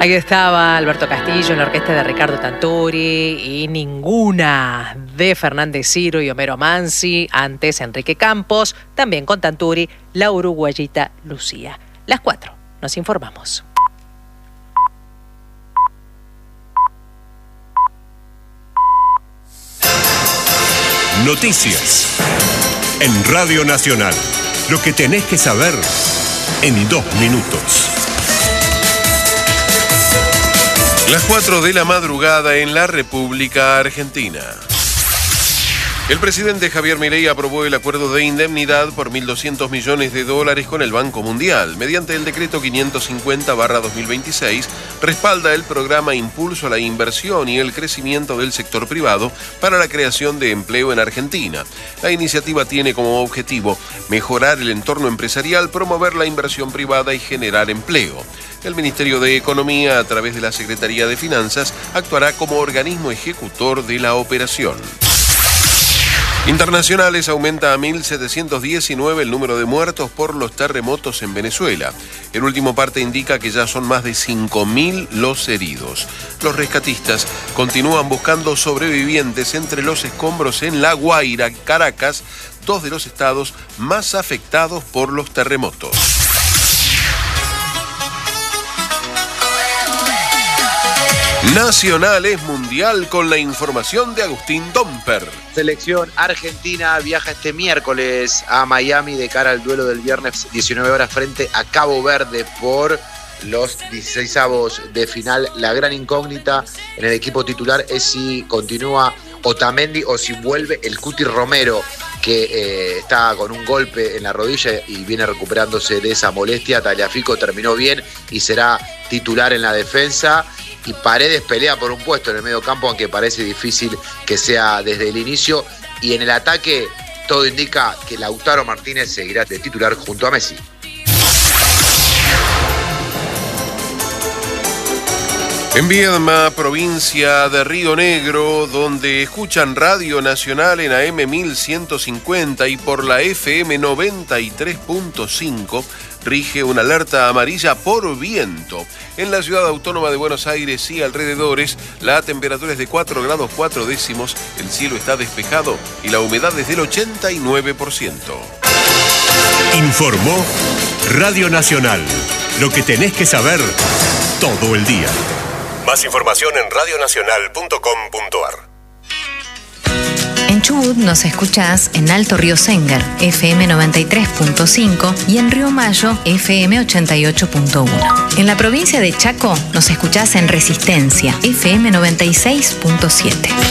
Ahí estaba Alberto Castillo en la orquesta de Ricardo Tanturi y ninguna de Fernández Ciro y Homero Mansi, antes Enrique Campos, también con Tanturi, la uruguayita Lucía. Las 4, nos informamos. Noticias en Radio Nacional. Lo que tenés que saber en 2 minutos. Las 4 de la madrugada en la República Argentina. El presidente Javier Milei aprobó el acuerdo de indemnidad por $1.200 millones con el Banco Mundial. Mediante el decreto 550/2026, respalda el programa Impulso a la Inversión y el Crecimiento del Sector Privado para la creación de empleo en Argentina. La iniciativa tiene como objetivo mejorar el entorno empresarial, promover la inversión privada y generar empleo. El Ministerio de Economía, a través de la Secretaría de Finanzas, actuará como organismo ejecutor de la operación. Internacionales: aumenta a 1.719 el número de muertos por los terremotos en Venezuela. El último parte indica que ya son más de 5.000 los heridos. Los rescatistas continúan buscando sobrevivientes entre los escombros en La Guaira y Caracas, 2 de los estados más afectados por los terremotos. Nacional es mundial con la información de Agustín Domper. Selección argentina viaja este miércoles a Miami de cara al duelo del viernes 19 horas frente a Cabo Verde por los 16avos de final. La gran incógnita en el equipo titular es si continúa Otamendi o si vuelve el Cuti Romero, que está con un golpe en la rodilla y viene recuperándose de esa molestia. Tagliafico terminó bien y será titular en la defensa. Y Paredes pelea por un puesto en el medio campo, aunque parece difícil que sea desde el inicio. Y en el ataque todo indica que Lautaro Martínez seguirá de titular junto a Messi. En Viedma, provincia de Río Negro, donde escuchan Radio Nacional en AM 1150 y por la FM 93.5, rige una alerta amarilla por viento. En la ciudad autónoma de Buenos Aires y alrededores, la temperatura es de 4 grados 4 décimos, el cielo está despejado y la humedad es del 89%. Informó Radio Nacional. Lo que tenés que saber todo el día. Más información en radionacional.com.ar. En Chubut nos escuchás en Alto Río Sengar, FM 93.5 y en Río Mayo, FM 88.1. En la provincia de Chaco nos escuchás en Resistencia, FM 96.7.